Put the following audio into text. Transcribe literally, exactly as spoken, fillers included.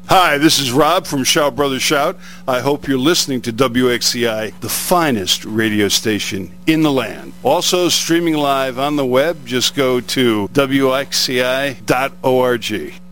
Hi, this is Rob from Shout Brothers Shout. I hope you're listening to W X C I, the finest radio station in the land. Also streaming live on the web, just go to W X C I dot org.